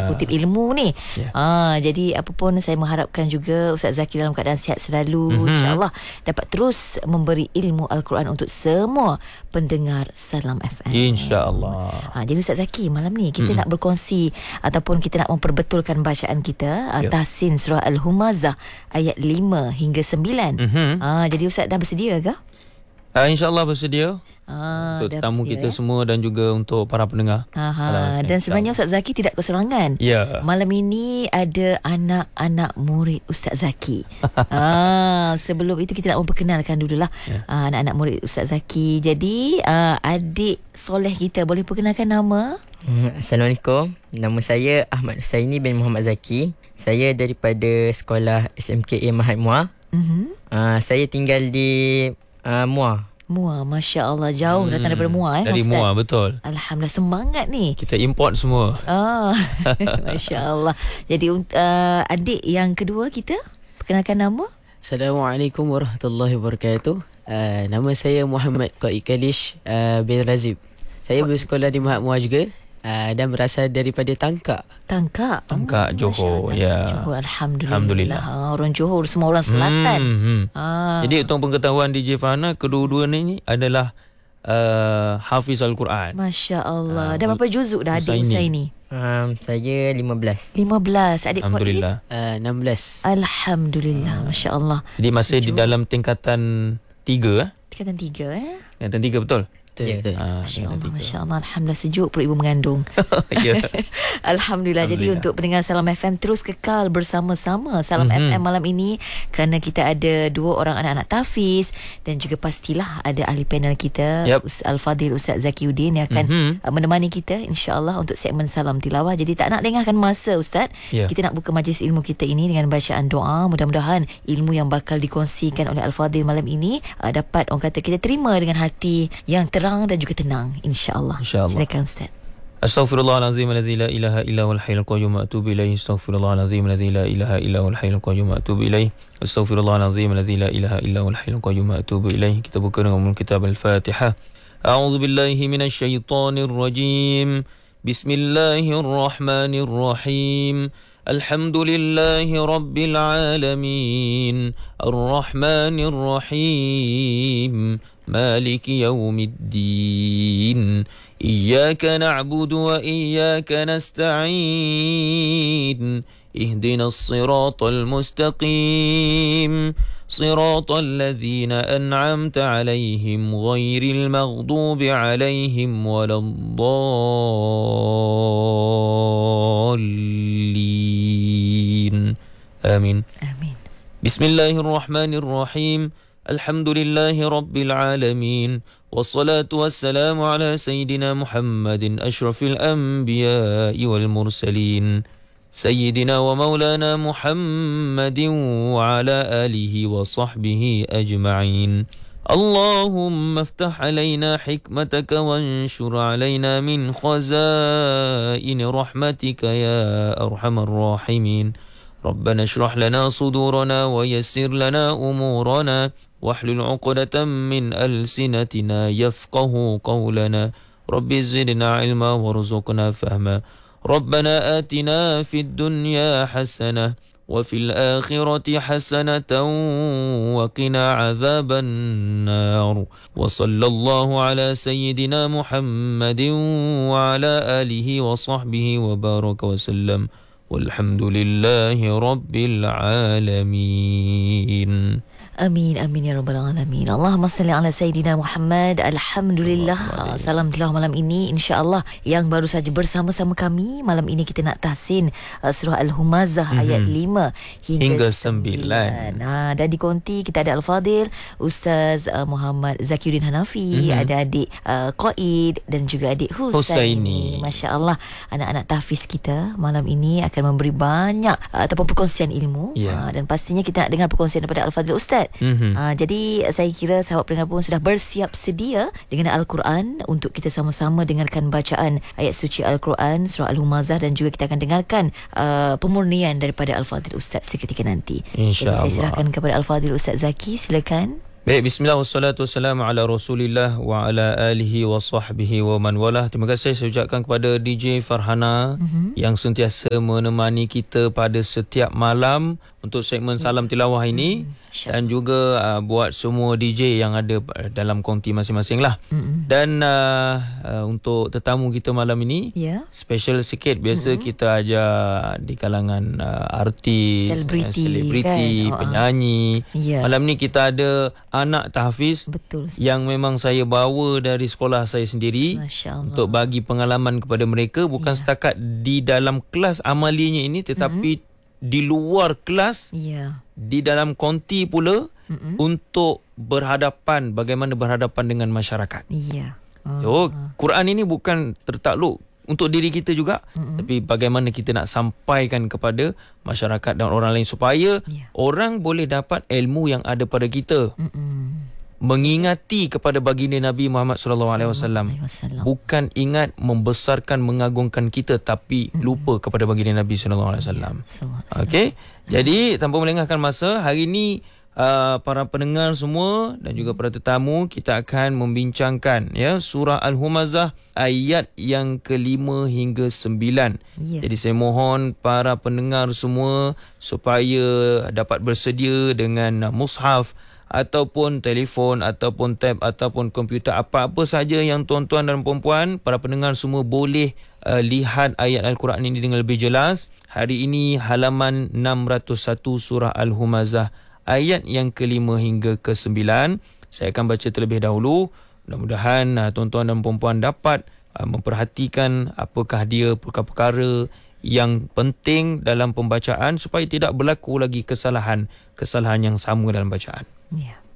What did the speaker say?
kutip ilmu ni. Ya. Jadi apa pun saya mengharapkan juga Ustaz Zaki dalam keadaan sihat selalu, insya-Allah dapat terus memberi ilmu Al-Quran untuk semua pendengar Salam FM. InsyaAllah. Jadi Ustaz Zaki, malam ni kita nak berkongsi ataupun kita nak memperbetulkan bacaan kita, Tahsin surah Al-Humazah ayat 5 hingga 9. Jadi Ustaz dah bersedia ke? InsyaAllah bersedia untuk tamu kita semua dan juga untuk para pendengar. Dan sebenarnya Ustaz Zaki tidak keserangan. Malam ini ada anak-anak murid Ustaz Zaki. Sebelum itu kita nak memperkenalkan dululah anak-anak murid Ustaz Zaki. Jadi adik soleh kita, boleh perkenalkan nama? Assalamualaikum. Nama saya Ahmad Husaini bin Muhammad Zaki. Saya daripada sekolah SMKA Mahat Muar. Saya tinggal di Muar. Muar, Masya Allah, jauh datang daripada Muar Dari Ustaz? Muar, betul. Alhamdulillah, semangat ni. Kita import semua. Masya Allah. Jadi adik yang kedua kita, perkenalkan nama. Assalamualaikum warahmatullahi wabarakatuh. Nama saya Muhammad Qaid Kalish bin Razib. Saya bersekolah di Mahat Muar juga. Dan berasal daripada Tangkak, Johor. Johor, Alhamdulillah. Orang Johor, semua orang selatan. Jadi untuk pengetahuan DJ Farhana, kedua-dua ni adalah Hafiz Al-Quran. Masya Allah. Dan berapa juzuk dah adik Husaini? Saya 15. 15. Adik Alhamdulillah. 16. Alhamdulillah. Masya Allah. Jadi masih di dalam tingkatan 3. Tingkatan 3 Tingkatan 3, betul? Betul. Masya Allah. Alhamdulillah, sejuk perut ibu mengandung. Alhamdulillah. Jadi untuk pendengar Salam FM, terus kekal bersama-sama Salam FM malam ini, kerana kita ada 2 orang anak-anak tahfiz dan juga pastilah ada ahli panel kita, Al-Fadhil Ustaz Zakiuddin yang akan menemani kita insya-Allah untuk segmen Salam Tilawah. Jadi tak nak lengahkan masa Ustaz, kita nak buka majlis ilmu kita ini dengan bacaan doa. Mudah-mudahan ilmu yang bakal dikongsikan oleh Al-Fadhil malam ini dapat orang kata kita terima dengan hati yang terang dan juga tenang, insya-Allah. Silakan Ustaz. Astaghfirullahalazim alladzi la ilaha illa huwal hayyul qayyum wa atubu ilaih. Astaghfirullahalazim alladzi la ilaha illa huwal hayyul qayyum wa atubu ilaih. Astaghfirullahalazim alladzi la ilaha illa huwal hayyul qayyum wa atubu ilaih. Kita buka dengan kitab Al-Fatihah. A'udzu billahi minasy syaithanir rajim. Bismillahirrahmanirrahim. Alhamdulillahi rabbil alamin. Ar-Rahmanir Rahim. مالك يوم الدين إياك نعبد وإياك نستعين اهدنا الصراط المستقيم صراط الذين أنعمت عليهم غير المغضوب عليهم ولا الضالين آمين. بسم الله الرحمن الرحيم. الحمد لله رب العالمين والصلاة والسلام على سيدنا محمد أشرف الأنبياء والمرسلين سيدنا ومولانا محمد وعلى آله وصحبه أجمعين. اللهم افتح علينا حكمتك وانشر علينا من خزائن رحمتك يا أرحم الراحمين. ربنا اشرح لنا صدورنا ويسر لنا أمورنا واحلل عقدة من ألسنتنا يفقه قولنا. رب زدنا علما وارزقنا فهما. ربنا آتنا في الدنيا حسنة وفي الآخرة حسنة وقنا عذاب النار. وصلى الله على سيدنا محمد وعلى آله وصحبه وبارك وسلم والحمد لله رب العالمين. Amin, amin ya rabbal alamin. Allahumma salli ala Sayyidina Muhammad. Alhamdulillah. Salam tilawah malam ini, insya-Allah yang baru saja bersama-sama kami malam ini, kita nak tahsin surah Al-Humazah ayat 5 hingga 9. Dan di konti kita ada Al-Fadhil Ustaz Muhammad Zakiuddin Hanafi, ada adik Qaid dan juga adik Husaini. Masya-Allah, anak-anak tahfiz kita malam ini akan memberi banyak ataupun perkongsian ilmu. Dan pastinya kita nak dengar perkongsian daripada Al-Fadhil Ustaz. Jadi saya kira sahabat pendengar pun sudah bersiap sedia dengan Al-Quran untuk kita sama-sama dengarkan bacaan ayat suci Al-Quran surah Al-Humazah, dan juga kita akan dengarkan pemurnian daripada Al-Fadhil Ustaz seketika nanti. Jadi saya serahkan kepada Al-Fadhil Ustaz Zaki, silakan. Baik, bismillah wassalatu wassalamu ala Rasulillah wa ala alihi wa sahbihi wa man walah. Terima kasih saya ucapkan kepada DJ Farhana yang sentiasa menemani kita pada setiap malam untuk segmen Salam Tilawah ini dan juga buat semua DJ yang ada dalam konti masing-masing lah. Dan untuk tetamu kita malam ini special sikit. Biasa kita ajar di kalangan artis, selebriti, kan? Penyanyi. Malam ni kita ada anak tahfiz. Betul. Yang memang saya bawa dari sekolah saya sendiri untuk bagi pengalaman kepada mereka, bukan setakat di dalam kelas amalinya ini, tetapi di luar kelas, di dalam konti pula, untuk bagaimana berhadapan dengan masyarakat. So, Quran ini bukan tertakluk untuk diri kita juga, tapi bagaimana kita nak sampaikan kepada masyarakat dan orang lain supaya orang boleh dapat ilmu yang ada pada kita. Mengingati kepada baginda Nabi Muhammad SAW. Bukan ingat membesarkan, mengagungkan kita, tapi lupa kepada baginda Nabi SAW. Okey. Jadi tanpa melengahkan masa, hari ini para pendengar semua dan juga para tetamu, kita akan membincangkan surah Al-Humazah ayat yang ke-5 hingga 9. Jadi saya mohon para pendengar semua supaya dapat bersedia dengan mushaf ataupun telefon ataupun tab ataupun komputer, apa-apa saja yang tuan-tuan dan puan-puan, para pendengar semua boleh lihat ayat Al-Quran ini dengan lebih jelas. Hari ini halaman 601 surah Al-Humazah ayat yang ke-5 hingga ke-9. Saya akan baca terlebih dahulu. Mudah-mudahan tuan-tuan dan puan-puan dapat memperhatikan apakah dia perkara-perkara yang penting dalam pembacaan supaya tidak berlaku lagi kesalahan yang sama dalam bacaan.